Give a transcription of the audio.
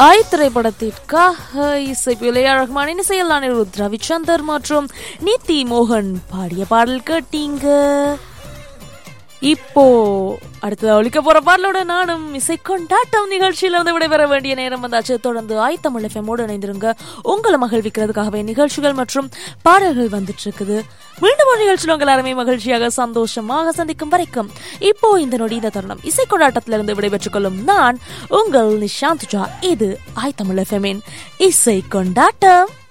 ஆய் திரைப்படத்திற்காக இசைப்பியலை ரஹ்மான் இசையில் ரவிச்சந்தர் மற்றும் நித்தி மோகன் பாடிய பாடல் கேட்டீங்க. இப்போ அடுத்தது ஒழிக்க போற பாடலோட நானும் இசை கொண்டாட்டம் நிகழ்ச்சியில வந்து விடைபெற வேண்டிய நேரம் வந்தாச்சு. தொடர்ந்து தமிழ் எஃப்எம்மோடு இணைந்திருங்க. உங்களை மகிழ்விக்கிறதுக்காகவே நிகழ்ச்சிகள் மற்றும் பாடல்கள் வந்துட்டு இருக்குது. மீண்டும் ஒரு நிகழ்ச்சியில் உங்கள் எல்லாருமே மகிழ்ச்சியாக சந்தோஷமாக சந்திக்கும் வரைக்கும் இப்போ இந்த நொடி இந்த தருணம் இசை கொண்டாட்டத்திலிருந்து விடைபெற்றுக் கொள்ளும் நான் உங்கள் நிஷாந்துஜா. இது தமிழ் எஃப்எம்மின் இசை கொண்டாட்டம்.